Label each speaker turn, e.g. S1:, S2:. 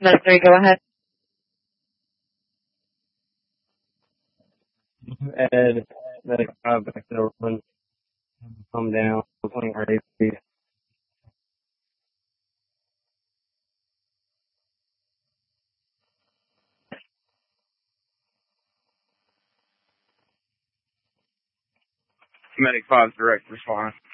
S1: Medic 3, go ahead.
S2: Ed, Medic 5, back to run. Come down, 20 RAP. Medic 5, direct response.